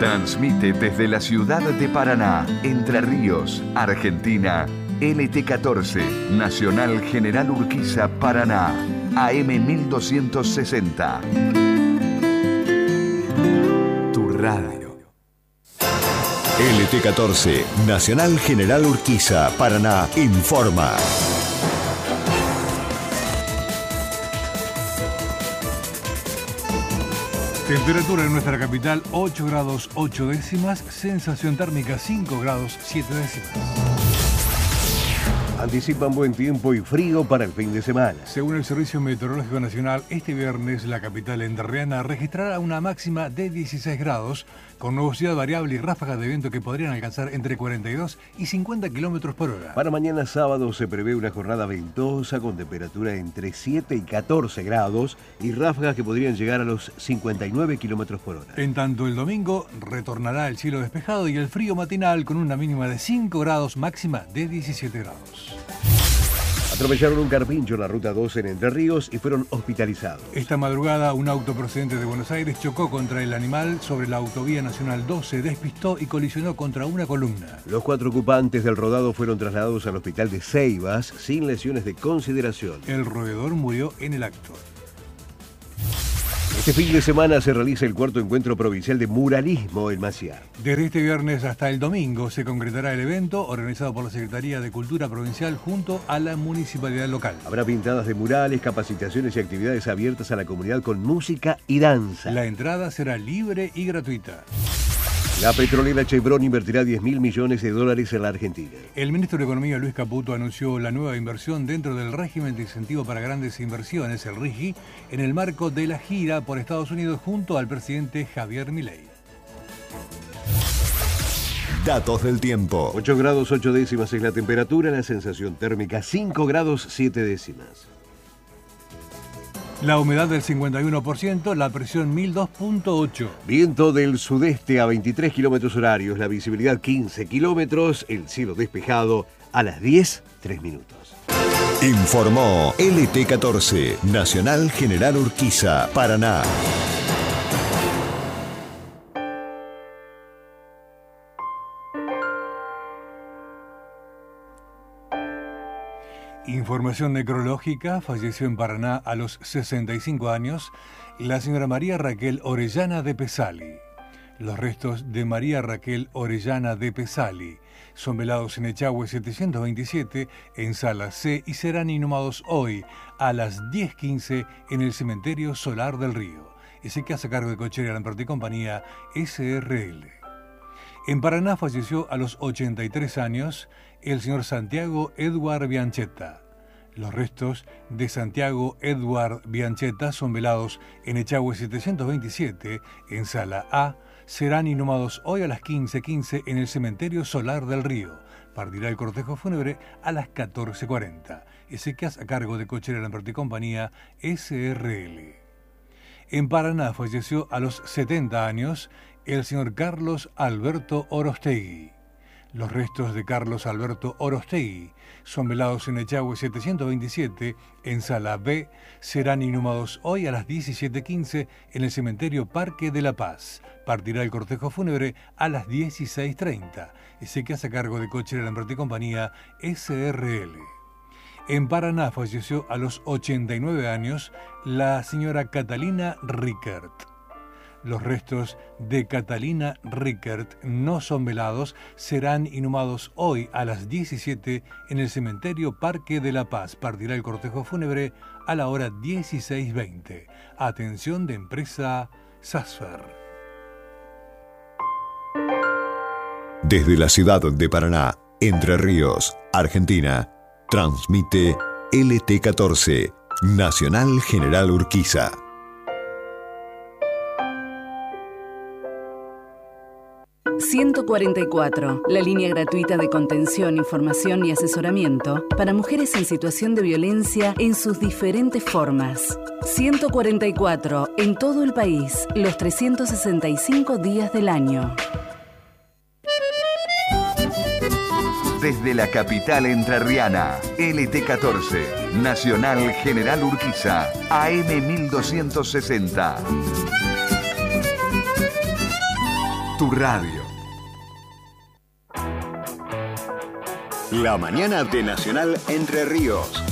Transmite desde la ciudad de Paraná, Entre Ríos, Argentina, LT14, Nacional General Urquiza, Paraná, AM 1260. Tu radio. LT14, Nacional General Urquiza, Paraná, informa. Temperatura en nuestra capital 8 grados 8 décimas, sensación térmica 5 grados 7 décimas. Anticipan buen tiempo y frío para el fin de semana. Según el Servicio Meteorológico Nacional, este viernes la capital entrerriana registrará una máxima de 16 grados, con nubosidad variable y ráfagas de viento que podrían alcanzar entre 42 y 50 kilómetros por hora. Para mañana sábado se prevé una jornada ventosa con temperatura entre 7 y 14 grados y ráfagas que podrían llegar a los 59 kilómetros por hora. En tanto, el domingo retornará el cielo despejado y el frío matinal con una mínima de 5 grados, máxima de 17 grados. Atropellaron un carpincho en la Ruta 2 en Entre Ríos y fueron hospitalizados. Esta madrugada, un auto procedente de Buenos Aires chocó contra el animal sobre la autovía nacional 12, despistó y colisionó contra una columna. Los 4 ocupantes del rodado fueron trasladados al hospital de Ceibas sin lesiones de consideración. El roedor murió en el acto. Este fin de semana se realiza el 4º encuentro provincial de muralismo en Maciá. Desde este viernes hasta el domingo se concretará el evento organizado por la Secretaría de Cultura Provincial junto a la municipalidad local. Habrá pintadas de murales, capacitaciones y actividades abiertas a la comunidad con música y danza. La entrada será libre y gratuita. La petrolera Chevron invertirá $10.000 millones en la Argentina. El ministro de Economía, Luis Caputo, anunció la nueva inversión dentro del régimen de incentivo para grandes inversiones, el RIGI, en el marco de la gira por Estados Unidos junto al presidente Javier Milei. Datos del tiempo. 8 grados 8 décimas es la temperatura, la sensación térmica 5 grados 7 décimas. La humedad del 51%, la presión 1002.8. Viento del sudeste a 23 kilómetros horarios, la visibilidad 15 kilómetros, el cielo despejado a las 10, 3 minutos. Informó LT14, Nacional General Urquiza, Paraná. Información necrológica: falleció en Paraná a los 65 años la señora María Raquel Orellana de Pesali. Los restos de María Raquel Orellana de Pesali son velados en Echagüe 727 en Sala C y serán inhumados hoy a las 10:15 en el Cementerio Solar del Río. Ese que hace cargo de Cochera Lamperti y Compañía SRL. En Paraná falleció a los 83 años el señor Santiago Edward Bianchetta. Los restos de Santiago Edward Bianchetta son velados en Echagüe 727, en Sala A. Serán inhumados hoy a las 15:15 en el Cementerio Solar del Río. Partirá el cortejo fúnebre a las 14:40. Ezequias a cargo de Cochera Lamperti y Compañía SRL. En Paraná falleció a los 70 años el señor Carlos Alberto Orostegui. Los restos de Carlos Alberto Orostegui son velados en Echagüe 727, en Sala B. Serán inhumados hoy a las 17:15 en el Cementerio Parque de la Paz. Partirá el cortejo fúnebre a las 16:30. Ese que hace cargo de Cochera Lamperti y Compañía SRL. En Paraná falleció a los 89 años la señora Catalina Rickert. Los restos de Catalina Rickert no son velados, serán inhumados hoy a las 17 en el Cementerio Parque de la Paz. Partirá el cortejo fúnebre a la hora 16:20. Atención de empresa Sasfer. Desde la ciudad de Paraná, Entre Ríos, Argentina, transmite LT14, Nacional General Urquiza. ...144, la línea gratuita de contención, información y asesoramiento... ...para mujeres en situación de violencia en sus diferentes formas. 144, en todo el país, los 365 días del año. Desde la capital entrerriana, LT14, Nacional General Urquiza, AM 1260. Tu radio. La mañana de Nacional Entre Ríos.